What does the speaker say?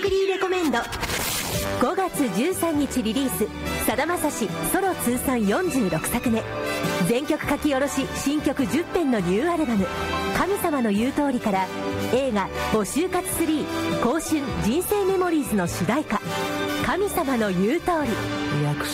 クリーレコメンド。5月13日リリース、さだまさしソロ通算46作目、全曲書き下ろし新曲10編のニューアルバム「神様の言う通り」から映画「募集活3香春人生メモリーズ」の主題歌「神様の言う通り」。 約